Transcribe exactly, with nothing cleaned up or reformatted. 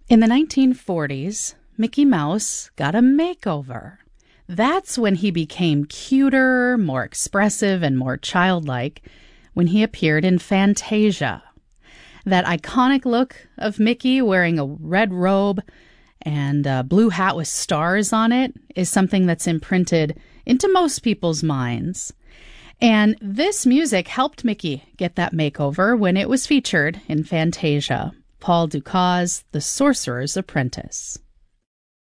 In the nineteen forties, Mickey Mouse got a makeover. That's when he became cuter, more expressive, and more childlike, when he appeared in Fantasia. That iconic look of Mickey wearing a red robe and a blue hat with stars on it is something that's imprinted into most people's minds. And this music helped Mickey get that makeover when it was featured in Fantasia, Paul Dukas' The Sorcerer's Apprentice.